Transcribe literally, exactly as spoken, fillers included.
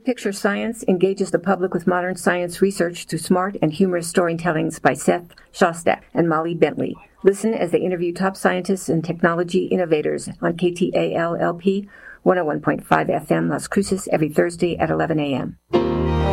Picture Science engages the public with modern science research through smart and humorous storytellings by Seth Shostak and Molly Bentley. Listen as they interview top scientists and technology innovators on K T A L L P one oh one point five F M Las Cruces every Thursday at eleven a.m.